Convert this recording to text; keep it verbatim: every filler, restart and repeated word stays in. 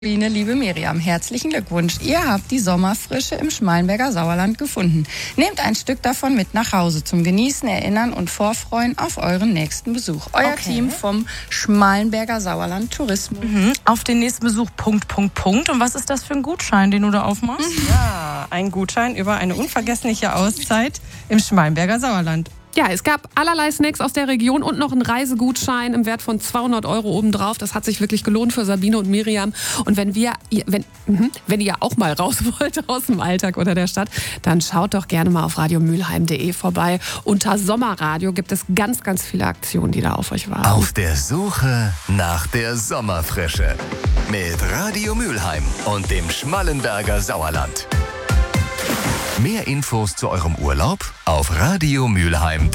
Liebe Miriam, herzlichen Glückwunsch. Ihr habt die Sommerfrische im Schmallenberger Sauerland gefunden. Nehmt ein Stück davon mit nach Hause zum Genießen, Erinnern und Vorfreuen auf euren nächsten Besuch. Euer Okay. Team vom Schmallenberger Sauerland Tourismus. Mhm. Auf den nächsten Besuch, Punkt, Punkt, Punkt. Und was ist das für ein Gutschein, den du da aufmachst? Ja, ein Gutschein über eine unvergessliche Auszeit im Schmallenberger Sauerland. Ja, es gab allerlei Snacks aus der Region und noch einen Reisegutschein im Wert von zweihundert Euro obendrauf. Das hat sich wirklich gelohnt für Sabine und Miriam. Und wenn wir, wenn, mhm, wenn ihr auch mal raus wollt aus dem Alltag oder der Stadt, dann schaut doch gerne mal auf radiomülheim punkt de vorbei. Unter Sommerradio gibt es ganz, ganz viele Aktionen, die da auf euch warten. Auf der Suche nach der Sommerfrische. Mit Radio Mülheim und dem Schmallenberger Sauerland. Mehr Infos zu eurem Urlaub auf radiomülheim punkt de.